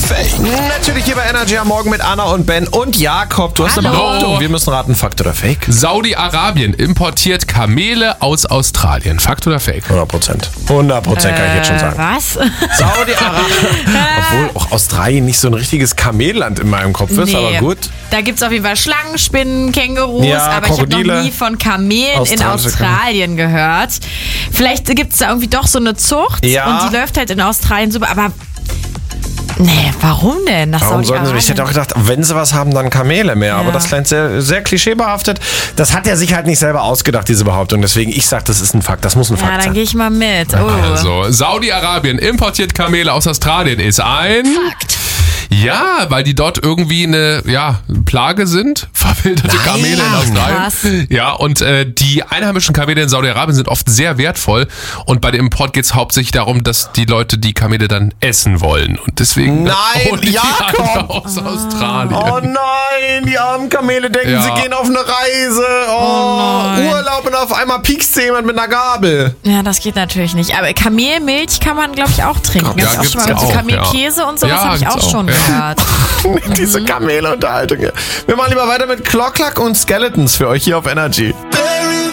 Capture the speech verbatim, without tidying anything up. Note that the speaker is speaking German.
Fake? Natürlich hier bei Energy am Morgen mit Anna und Ben und Jakob. Du hast eine Hallo. Behauptung. Wir müssen raten, Fakt oder Fake? Saudi-Arabien importiert Kamele aus Australien. Fakt oder Fake? hundert Prozent. hundert Prozent kann ich jetzt schon sagen. Was? Saudi-Arabien. Obwohl auch Australien nicht so ein richtiges Kamelland in meinem Kopf ist, Nee. aber gut. Da gibt es auf jeden Fall Schlangen, Spinnen, Kängurus, Ja, aber ich habe Krokodile. noch nie von Kamelen in Australische Australien gehört. Vielleicht gibt es da irgendwie doch so eine Zucht Ja. und die läuft halt in Australien super, aber nee, warum denn? Nach Warum sollten sie? Ich hätte auch gedacht, wenn sie was haben, dann Kamele mehr. Aber Ja. das klingt sehr, sehr klischeebehaftet. Das hat er sich halt nicht selber ausgedacht, diese Behauptung. Deswegen, ich sag, das ist ein Fakt. Das muss ein Ja, Fakt dann sein. gehe ich mal mit. Oh. Also, Saudi-Arabien importiert Kamele aus Australien ist ein... Fakt. Ja, weil die dort irgendwie eine ja, Plage sind. Verwilderte Nein. Kamele in Australien. Krass. Ja, und äh, die einheimischen Kamele in Saudi-Arabien sind oft sehr wertvoll. Und bei dem Import geht es hauptsächlich darum, dass die Leute die Kamele dann essen wollen. Und deswegen Nein, holen die Jakob! alle aus Australien. Oh nein, die armen Kamele denken, Ja. sie gehen auf eine Reise. Oh, Oh nein. Urlaub und auf einmal piekst jemand mit einer Gabel. Ja, das geht natürlich nicht. Aber Kamelmilch kann man, glaube ich, auch trinken. Ja, Hab ich auch gibt's schon mal mit so auch, Kamelkäse und sowas Ja, habe ich gibt's auch schon auch, ja. gehört. Diese Kamele-Unterhaltung hier. Wir machen lieber weiter mit Clock Clock und Skeletons für euch hier auf Energy.